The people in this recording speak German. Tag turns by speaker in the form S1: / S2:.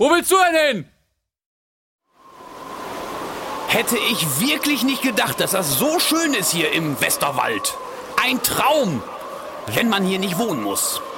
S1: Wo willst du denn hin?
S2: Hätte ich wirklich nicht gedacht, dass das so schön ist hier im Westerwald. Ein Traum, wenn man hier nicht wohnen muss.